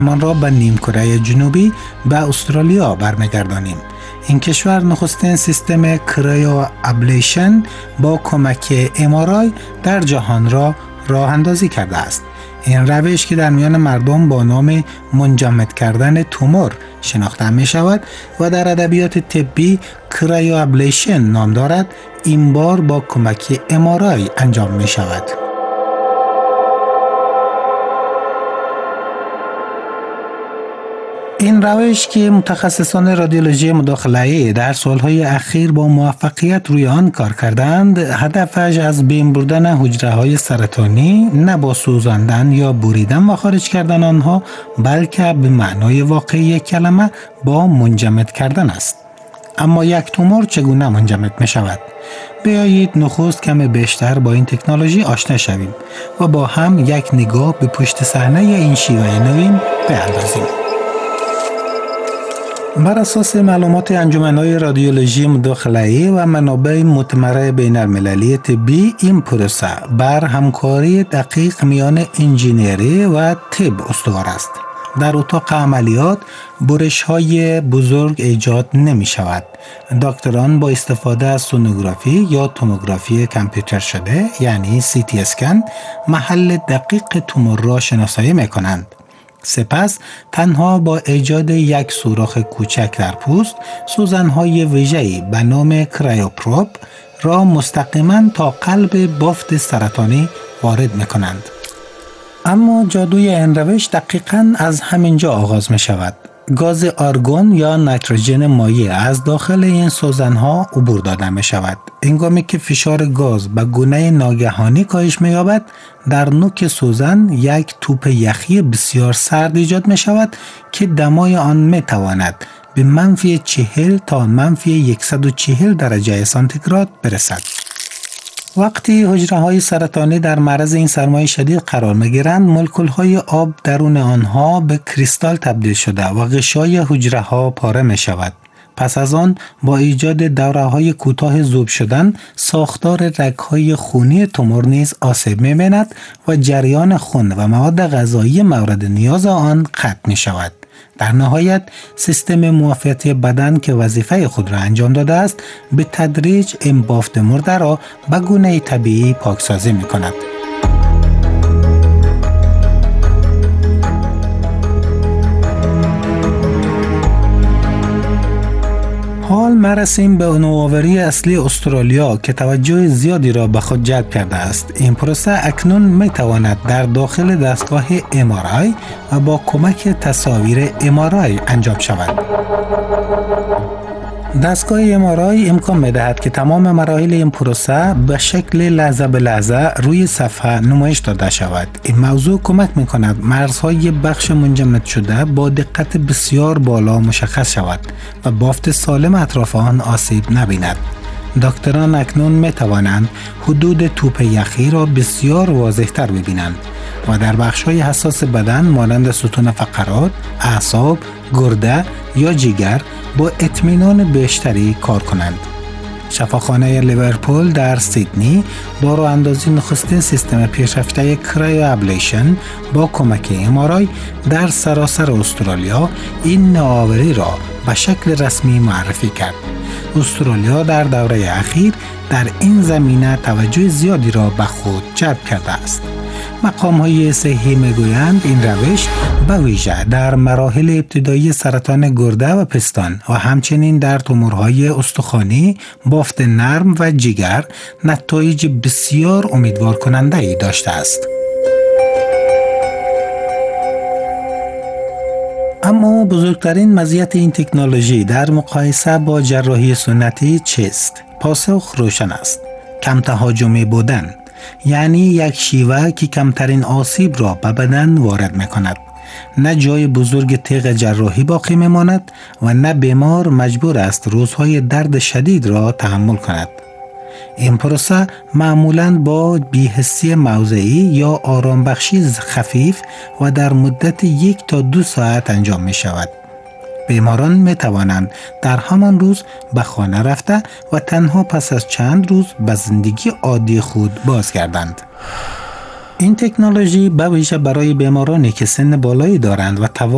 من را به نیمکره جنوبی به استرالیا برمیگردانیم. این کشور نخستین سیستم کرایو ابلیشن با کمک MRI در جهان را راه اندازی کرده است. این روش که در میان مردم با نام منجمد کردن تومور شناخته می شود و در ادبیات طبی کرایو ابلیشن نام دارد، این بار با کمک MRI انجام می شود. این روش که متخصصان رادیولوژی مداخله‌ای در سالهای اخیر با موفقیت روی آن کار کردند، هدفش از بین بردن حجره‌های سرطانی نه با سوزاندن یا بریدن و خارج کردن آنها، بلکه به معنای واقعی کلمه با منجمد کردن است. اما یک تومور چگونه منجمد می شود؟ بیایید نخست کم بیشتر با این تکنولوژی آشنا شویم و با هم یک نگاه به پشت صحنه این شیوه نوین بیاندازیم. بر اساس معلومات انجمن‌های رادیولوژی مداخله‌ای و منابع معتبر بین‌المللی طبی، این پروسه بر همکاری دقیق میان انجینری و طب استوار است. در اتاق عملیات برش‌های بزرگ ایجاد نمی شود. دکتران با استفاده از سونوگرافی یا توموگرافی کامپیوتر شده یعنی CT اسکن محل دقیق تومور را شناسایی می کنند. سپس تنها با ایجاد یک سوراخ کوچک در پوست، سوزن‌های ویژه‌ای به نام کرایوپروب را مستقیما تا قلب بافت سرطانی وارد می‌کنند. اما جادوی این روش دقیقاً از همینجا آغاز می‌شود. گاز آرگون یا نیتروژن مایع از داخل این سوزن‌ها عبور داده می‌شود. هنگامی که فشار گاز به گونه ناگهانی کاهش می‌یابد، در نوک سوزن یک توپ یخی بسیار سرد ایجاد می‌شود که دمای آن می‌تواند به -40 تا -140 درجه سانتیگراد برسد. وقتی حجره‌های سرطانی در معرض این سرمای شدید قرار می‌گیرند، مولکول‌های آب درون آنها به کریستال تبدیل شده و غشای حجره‌ها پاره می‌شود. پس از آن با ایجاد دوره‌های کوتاه ذوب شدن، ساختار رگ‌های خونی تومور نیز آسیب می‌بیند و جریان خون و مواد غذایی مورد نیاز آن قطع می‌شود. در نهایت سیستم معافیتی بدن که وظیفه خود را انجام داده است، به تدریج این بافت مرده را به گونه طبیعی پاکسازی می‌کند. حال مرسیم به نوآوری اصلی استرالیا که توجه زیادی را به خود جلب کرده است. این پروسه اکنون می تواند در داخل دستگاه MRI و با کمک تصاویر MRI انجام شود. دستگاه MRI امکان می دهد که تمام مراحل این پروسه به شکل لحظه به لحظه روی صفحه نمایش داده شود. این موضوع کمک می کند مرزهای بخش منجمد شده با دقت بسیار بالا مشخص شود و بافت سالم اطراف آن آسیب نبیند. دکتران اکنون می توانند حدود توپ یخی را بسیار واضح تر ببینند و در بخش‌های حساس بدن مانند ستون فقرات، اعصاب، گرده یا جگر با اطمینان بیشتری کار کنند. شفاخانه لیورپول در سیدنی با راه اندازی نخستین سیستم پیشرفته کرایو ابلیشن با کمک MRI در سراسر استرالیا این نوآوری را به شکل رسمی معرفی کرد. استرالیا در دوره اخیر در این زمینه توجه زیادی را به خود جلب کرده است. مقام‌های صحی می‌گویند این روش به ویژه در مراحل ابتدایی سرطان گرده و پستان و همچنین در تومورهای استخوانی، بافت نرم و جگر نتایج بسیار امیدوار کننده ای داشته است. اما بزرگترین مزیت این تکنولوژی در مقایسه با جراحی سنتی چیست؟ پاسخ روشن است: کم تهاجمی بودن، یعنی یک شیوه که کمترین آسیب را به بدن وارد می کند. نه جای بزرگ تیغ جراحی باقی می ماند و نه بیمار مجبور است روزهای درد شدید را تحمل کند. این پروسه معمولاً با بی‌حسی موضعی یا آرام بخشی خفیف و در مدت 1 تا 2 ساعت انجام می شود. بیماران می توانند در همان روز به خانه رفته و تنها پس از چند روز به زندگی عادی خود بازگردند. این تکنولوژی به ویژه برای بیمارانی که سن بالایی دارند و